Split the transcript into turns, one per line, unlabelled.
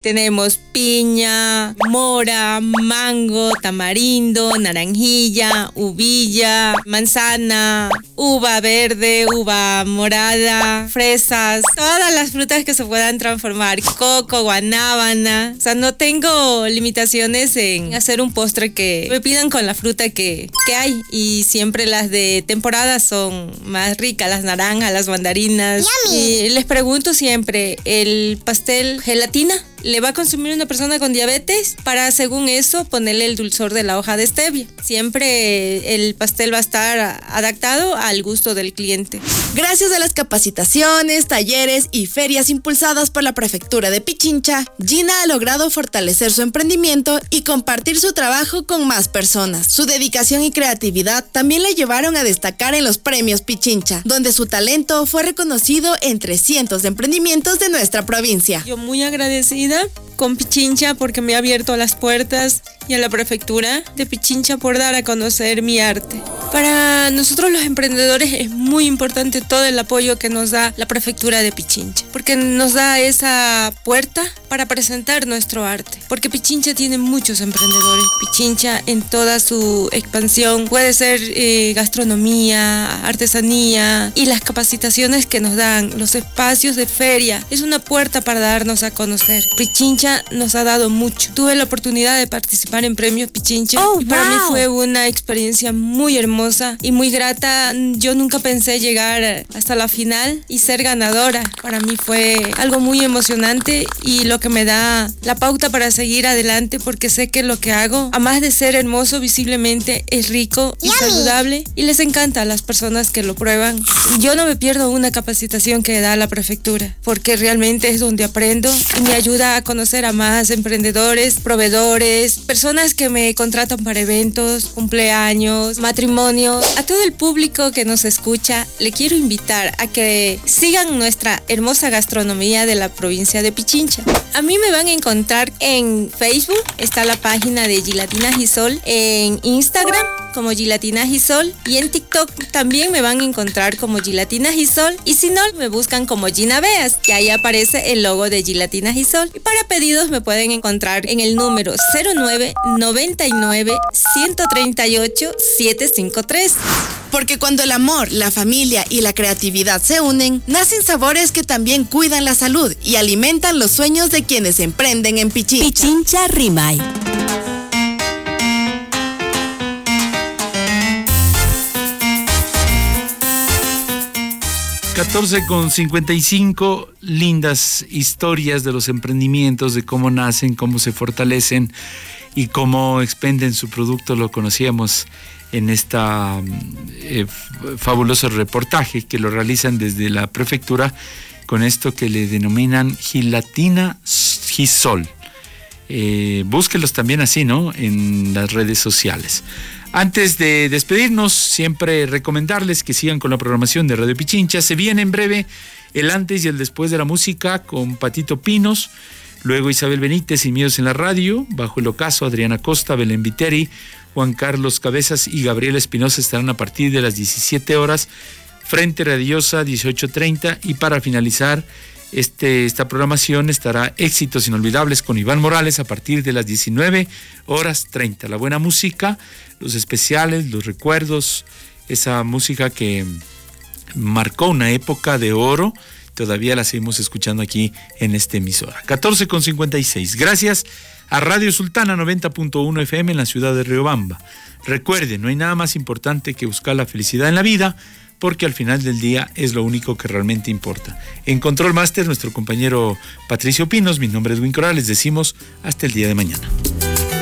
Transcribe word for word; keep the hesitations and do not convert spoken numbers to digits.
tenemos piña, mora, mango, tamarindo, naranjilla, uvilla, manzana, uva verde, uva morada, fresas, todas las frutas que se puedan transformar, coco, guanábana. O sea, no tengo limitaciones en hacer un postre que me pidan con la fruta que, que hay, y siempre las de temporada son más ricas, las naranjas, las mandarinas.
Yummy.
Y les pregunto siempre, ¿el pastel gelatina le va a consumir una persona con diabetes? Para, según eso, ponerle el dulzor de la hoja de stevia. Siempre el pastel va a estar adaptado al gusto del cliente.
Gracias a las capacitaciones, talleres y ferias impulsadas por la Prefectura de Pichincha, Gina ha logrado fortalecer su emprendimiento y compartir su trabajo con más personas. Su dedicación y creatividad también le llevaron a destacar en los premios Pichincha, donde su talento fue reconocido entre cientos de emprendimientos de nuestra provincia.
Yo muy agradecida con Pichincha porque me ha abierto las puertas, y a la Prefectura de Pichincha por dar a conocer mi arte. Para nosotros los emprendedores es muy importante todo el apoyo que nos da la Prefectura de Pichincha, porque nos da esa puerta para presentar nuestro arte, porque Pichincha tiene muchos emprendedores. Pichincha en toda su expansión puede ser eh, gastronomía, artesanía, y las capacitaciones que nos dan, los espacios de feria, es una puerta para darnos a conocer. Pichincha nos ha dado mucho. Tuve la oportunidad de participar en premios Pichincha
oh,
y para
wow.
mí fue una experiencia muy hermosa y muy grata. Yo nunca pensé llegar hasta la final y ser ganadora. Para mí fue algo muy emocionante y lo que me da la pauta para seguir adelante, porque sé que lo que hago, además de ser hermoso visiblemente, es rico y
Yummy.
saludable, y les encanta a las personas que lo prueban. Yo no me pierdo una capacitación que da la Prefectura, porque realmente es donde aprendo y me ayuda a conocer a más emprendedores, proveedores, personas que me contratan para eventos, cumpleaños, matrimonios. A todo el público que nos escucha, le quiero invitar a que sigan nuestra hermosa gastronomía de la provincia de Pichincha. A mí me van a encontrar en Facebook, está la página de Gilatina Gisol, en Instagram como Gilatina Gisol, y en TikTok también me van a encontrar como Gilatina Gisol, y si no, me buscan como Gina Beas, que ahí aparece el logo de Gilatina Gisol. Y para pedidos me pueden encontrar en el número cero nueve noventa y nueve ciento treinta y ocho setecientos cincuenta y tres.
Porque cuando el amor, la familia y la creatividad se unen, nacen sabores que también cuidan la salud y alimentan los sueños de quienes emprenden en Pichincha.
Pichincha Rimay.
catorce con cincuenta y cinco, lindas historias de los emprendimientos, de cómo nacen, cómo se fortalecen y cómo expenden su producto. Lo conocíamos en esta eh, fabuloso reportaje que lo realizan desde la Prefectura con esto que le denominan Gilatina Gisol. Eh, búsquenlos también así, ¿no?, en las redes sociales. Antes de despedirnos, siempre recomendarles que sigan con la programación de Radio Pichincha. Se viene en breve el antes y el después de la música con Patito Pinos, luego Isabel Benítez y Miedos en la Radio, bajo el ocaso Adriana Costa, Belén Viteri, Juan Carlos Cabezas y Gabriel Espinosa estarán a partir de las diecisiete horas, Frente Radiosa dieciocho treinta, y para finalizar Este, esta programación estará Éxitos Inolvidables con Iván Morales a partir de las diecinueve horas treinta. La buena música, los especiales, los recuerdos, esa música que marcó una época de oro, todavía la seguimos escuchando aquí en esta emisora. catorce con cincuenta y seis. Gracias a Radio Sultana noventa punto uno F M en la ciudad de Riobamba. Recuerden, no hay nada más importante que buscar la felicidad en la vida, porque al final del día es lo único que realmente importa. En Control Master, nuestro compañero Patricio Pinos, mi nombre es Edwin Corral, les decimos hasta el día de mañana.